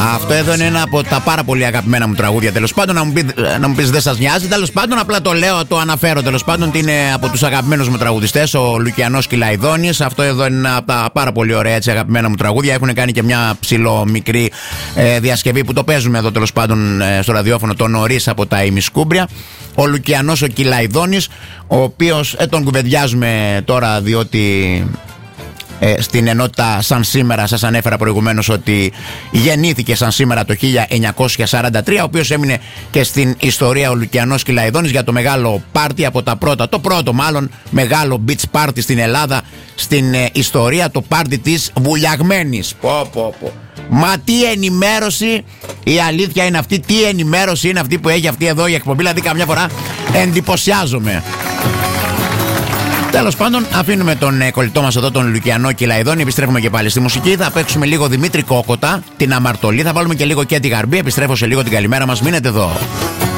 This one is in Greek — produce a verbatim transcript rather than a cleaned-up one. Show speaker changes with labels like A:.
A: Αυτό εδώ είναι ένα από τα πάρα πολύ αγαπημένα μου τραγούδια. Τέλος πάντων, να μου, πει, να μου πεις δεν σας νοιάζει. Τέλος πάντων, απλά το λέω, το αναφέρω. Τέλος πάντων, ότι είναι από τους αγαπημένους μου τραγουδιστές, ο Λουκιανός Κυλαϊδόνης. Αυτό εδώ είναι ένα από τα πάρα πολύ ωραία έτσι, αγαπημένα μου τραγούδια. Έχουν κάνει και μια ψηλό μικρή ε, διασκευή που το παίζουμε εδώ τέλος πάντων ε, στο ραδιόφωνο το νωρίς από τα ημισκούμπρια. Ο Λουκιανός ο Κυλαϊδόνης, ο οποίος ε, τον κουβεντιάζουμε τώρα διότι ε, στην ενότητα σαν σήμερα σας ανέφερα προηγουμένως ότι γεννήθηκε σαν σήμερα το χίλια εννιακόσια σαράντα τρία, ο οποίος έμεινε και στην ιστορία ο Λουκιανός Κυλαϊδόνης για το μεγάλο πάρτι από τα πρώτα, το πρώτο μάλλον μεγάλο beach party στην Ελλάδα στην ε, ιστορία, το πάρτι της Βουλιαγμένης. Πω πω πω. Μα τι ενημέρωση, η αλήθεια είναι αυτή, τι ενημέρωση είναι αυτή που έχει αυτή εδώ η εκπομπή, δηλαδή καμιά φορά εντυπωσιάζομαι. Τέλος πάντων, αφήνουμε τον ε, κολλητό μας εδώ, τον Λουκιανό Κυλαϊδόνη. Επιστρέφουμε και πάλι στη μουσική. Θα παίξουμε λίγο Δημήτρη Κόκοτα, την Αμαρτωλή. Θα βάλουμε και λίγο και τη Γαρμπή. Επιστρέφω σε λίγο, την καλημέρα μας. Μείνετε εδώ.